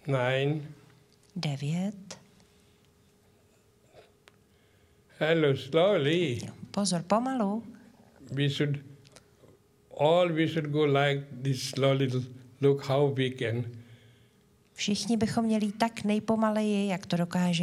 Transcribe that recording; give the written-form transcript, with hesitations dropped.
9. 9. Hello, slowly. Pozor, pomalu. We should go like this slowly. Look how we can. Všichni bychom měli tak nejpomaleji, jak to dokážeme.